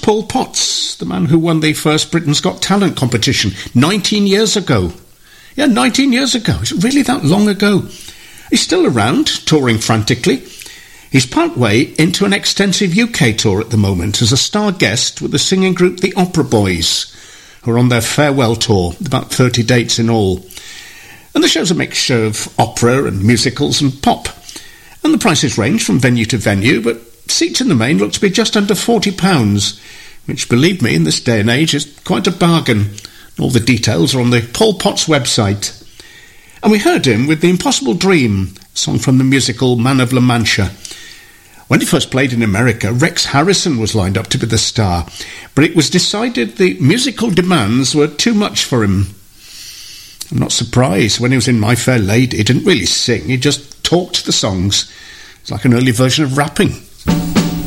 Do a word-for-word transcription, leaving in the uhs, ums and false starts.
Paul Potts, the man who won the first Britain's Got Talent competition nineteen years ago. Yeah, nineteen years ago. It's really that long ago. He's still around, touring frantically. He's partway into an extensive U K tour at the moment as a star guest with the singing group The Opera Boys, who are on their farewell tour, about thirty dates in all. And the show's a mixture of opera and musicals and pop. And the prices range from venue to venue, but seats in the main look to be just under forty pounds, which, believe me, in this day and age is quite a bargain. All the details are on the Paul Potts website. And we heard him with The Impossible Dream, a song from the musical Man of La Mancha. When he first played in America, Rex Harrison was lined up to be the star, but it was decided the musical demands were too much for him. I'm not surprised. When he was in My Fair Lady, he didn't really sing, he just talked the songs. It's like an early version of rapping.